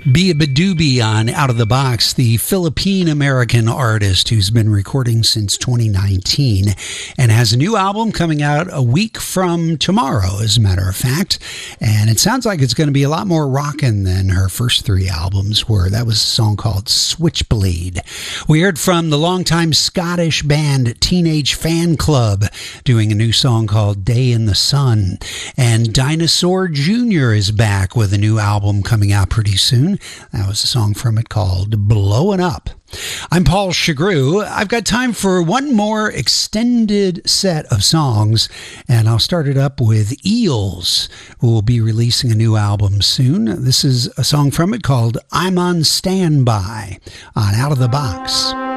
Beabadoobee on Out of the Box, the Philippine-American artist who's been recording since 2019 and has a new album coming out a week from tomorrow, as a matter of fact. And it sounds like it's going to be a lot more rockin' than her first three albums were. That was a song called Switchblade. We heard from the longtime Scottish band Teenage Fan Club doing a new song called Day in the Sun. And Dinosaur Jr. is back with a new album coming out pretty soon. That was a song from it called Blowin' Up. I'm Paul Chagru. I've got time for one more extended set of songs, and I'll start it up with Eels, who will be releasing a new album soon. This is a song from it called I'm on Standby on Out of the Box.